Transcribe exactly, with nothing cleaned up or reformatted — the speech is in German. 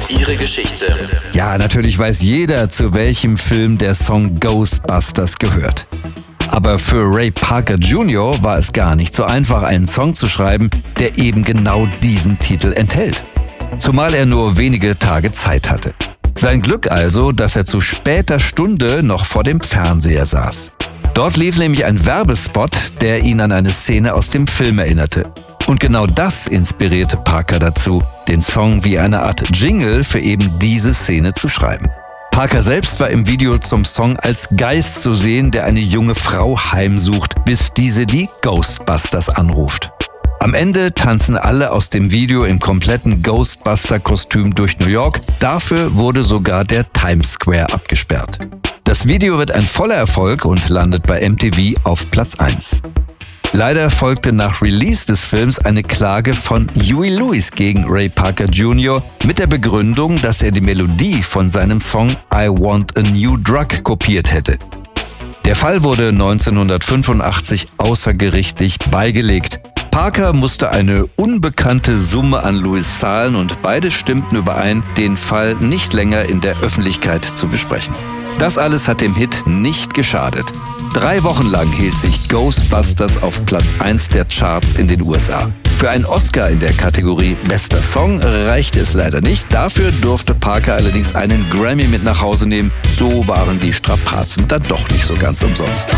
Ihre Geschichte. Ja, natürlich weiß jeder, zu welchem Film der Song Ghostbusters gehört. Aber für Ray Parker Junior war es gar nicht so einfach, einen Song zu schreiben, der eben genau diesen Titel enthält. Zumal er nur wenige Tage Zeit hatte. Sein Glück also, dass er zu später Stunde noch vor dem Fernseher saß. Dort lief nämlich ein Werbespot, der ihn an eine Szene aus dem Film erinnerte. Und genau das inspirierte Parker dazu, den Song wie eine Art Jingle für eben diese Szene zu schreiben. Parker selbst war im Video zum Song als Geist zu sehen, der eine junge Frau heimsucht, bis diese die Ghostbusters anruft. Am Ende tanzen alle aus dem Video im kompletten Ghostbuster-Kostüm durch New York. Dafür wurde sogar der Times Square abgesperrt. Das Video wird ein voller Erfolg und landet bei M T V auf Platz eins. Leider folgte nach Release des Films eine Klage von Huey Lewis gegen Ray Parker Junior mit der Begründung, dass er die Melodie von seinem Song I Want a New Drug kopiert hätte. Der Fall wurde neunzehnhundertfünfundachtzig außergerichtlich beigelegt. Parker musste eine unbekannte Summe an Lewis zahlen und beide stimmten überein, den Fall nicht länger in der Öffentlichkeit zu besprechen. Das alles hat dem Hit nicht geschadet. Drei Wochen lang hielt sich Ghostbusters auf Platz eins der Charts in den U S A. Für einen Oscar in der Kategorie Bester Song reichte es leider nicht. Dafür durfte Parker allerdings einen Grammy mit nach Hause nehmen. So waren die Strapazen dann doch nicht so ganz umsonst.